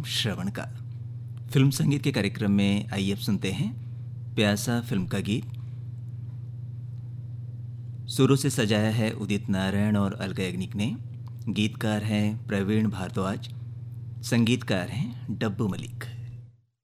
श्रवण का। फिल्म संगीत के कार्यक्रम में आइए अब सुनते हैं प्यासा फिल्म का गीत। सुरों से सजाया है उदित नारायण और अलका याग्निक ने। गीतकार हैं प्रवीण भारद्वाज, संगीतकार हैं डब्बू मलिक।